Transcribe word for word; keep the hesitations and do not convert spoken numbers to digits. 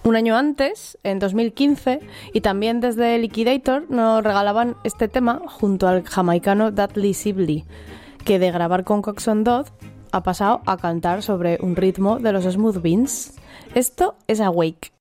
Un año antes, en dos mil quince, y también desde Liquidator, nos regalaban este tema junto al jamaicano Dudley Sibley, que de grabar con Coxsone Dodd ha pasado a cantar sobre un ritmo de los Smooth Beans. Esto es Awake.